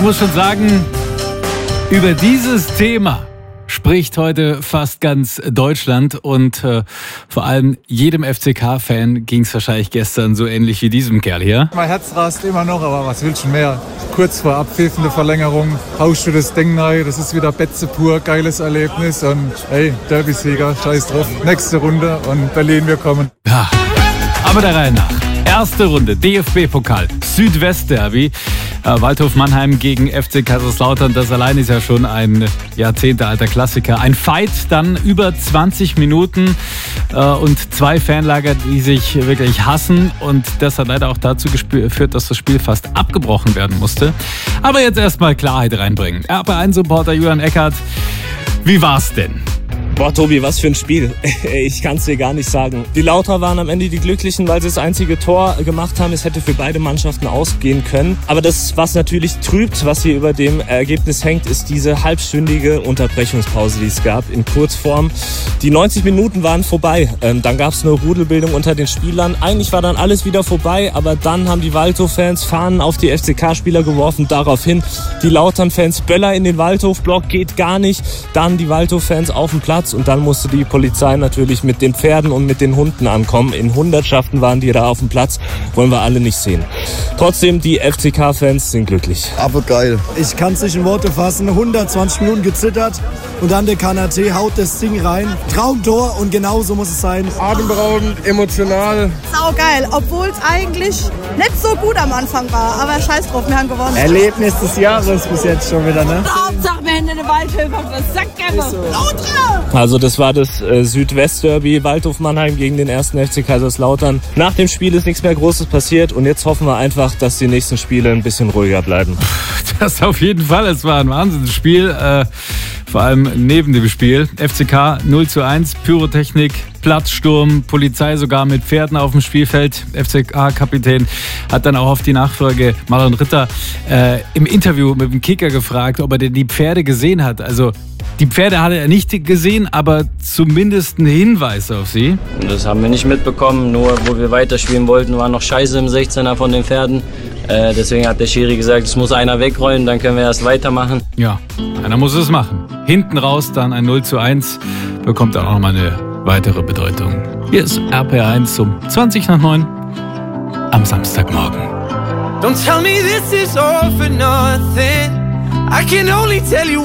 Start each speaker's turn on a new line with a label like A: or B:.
A: Man muss schon sagen, über dieses Thema spricht heute fast ganz Deutschland und vor allem jedem FCK-Fan ging es wahrscheinlich gestern so ähnlich wie diesem Kerl hier.
B: Mein Herz rast immer noch, aber was willst du mehr? Kurz vor abpfiffende Verlängerung haust du das Ding rein, das ist wieder Betze pur, geiles Erlebnis und hey, Derby-Sieger, scheiß drauf, nächste Runde und Berlin, wir kommen.
A: Ja, aber der Reihe nach. Erste Runde, DFB-Pokal, Südwest-Derby, Waldhof Mannheim gegen FC Kaiserslautern. Das allein ist ja schon ein jahrzehntealter Klassiker. Ein Fight, dann über 20 Minuten und zwei Fanlager, die sich wirklich hassen. Und das hat leider auch dazu geführt, dass das Spiel fast abgebrochen werden musste. Aber jetzt erstmal Klarheit reinbringen. RB1-Supporter Julian Eckhardt, wie war's denn?
C: Boah, Tobi, was für ein Spiel. Ich kann es dir gar nicht sagen. Die Lauter waren am Ende die Glücklichen, weil sie das einzige Tor gemacht haben. Es hätte für beide Mannschaften ausgehen können. Aber das, was natürlich trübt, was hier über dem Ergebnis hängt, ist diese halbstündige Unterbrechungspause, die es gab in Kurzform. Die 90 Minuten waren vorbei. Dann gab es eine Rudelbildung unter den Spielern. Eigentlich war dann alles wieder vorbei, aber dann haben die Waldhof-Fans Fahnen auf die FCK-Spieler geworfen. Daraufhin die Lautern-Fans Böller in den Waldhof-Block, geht gar nicht. Dann die Waldhof-Fans auf dem Platz. Und dann musste die Polizei natürlich mit den Pferden und mit den Hunden ankommen. In Hundertschaften waren die da auf dem Platz. Wollen wir alle nicht sehen. Trotzdem, die FCK-Fans sind glücklich.
D: Aber geil. Ich kann es nicht in Worte fassen. 120 Minuten gezittert und dann der Kanate haut das Ding rein. Traumtor und genau so muss es sein.
E: Atemberaubend, emotional.
F: Saugeil, obwohl es eigentlich nicht so gut am Anfang war. Aber scheiß drauf, wir haben gewonnen.
D: Erlebnis des Jahres bis jetzt schon wieder, ne?
F: Hauptsache, wir haben eine Waldhöfe auf der Sackgabe.
C: Also das war das Südwest-Derby, Waldhof Mannheim gegen den 1. FC Kaiserslautern. Nach dem Spiel ist nichts mehr Großes passiert und jetzt hoffen wir einfach, dass die nächsten Spiele ein bisschen ruhiger bleiben.
A: Das auf jeden Fall, es war ein Wahnsinnsspiel, vor allem neben dem Spiel. FCK 0:1, Pyrotechnik, Platzsturm, Polizei sogar mit Pferden auf dem Spielfeld. FCK-Kapitän hat dann auch auf die Nachfrage Marlon Ritter im Interview mit dem Kicker gefragt, ob er denn die Pferde gesehen hat. Also die Pferde hatte er nicht gesehen, aber zumindest einen Hinweis auf sie.
G: Das haben wir nicht mitbekommen, nur wo wir weiterspielen wollten, war noch Scheiße im 16er von den Pferden. Deswegen hat der Schiri gesagt, es muss einer wegrollen, dann können wir erst weitermachen.
A: Ja, einer muss es machen. Hinten raus dann ein 0:1, bekommt dann auch nochmal eine weitere Bedeutung. Hier ist RPR1 um 20:09 am Samstagmorgen.
H: Don't tell me this is all for nothing. I can only tell you